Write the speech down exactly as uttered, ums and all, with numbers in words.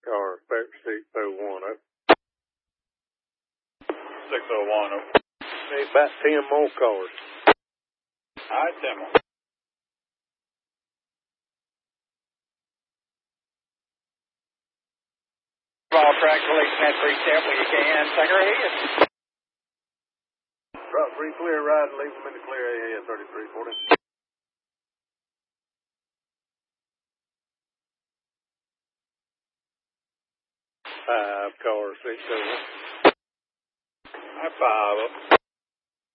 Car six oh one up. six oh one up. Need about ten more cars. All right, ten more. All track release net three step when you can. Tiger ahead. Drop three clear right and leave them in the clear ahead, thirty-three forty. Five cars, six oh one. All right, five up.